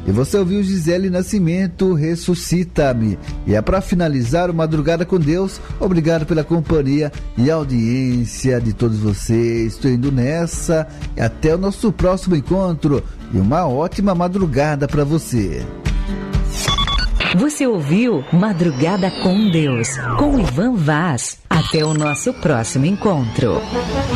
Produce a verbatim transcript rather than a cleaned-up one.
E você ouviu Gisele Nascimento, Ressuscita-me. E é para finalizar o Madrugada com Deus. Obrigado pela companhia e audiência de todos vocês. Estou indo nessa. Até o nosso próximo encontro. E uma ótima madrugada para você. Você ouviu Madrugada com Deus, com Ivan Vaz. Até o nosso próximo encontro.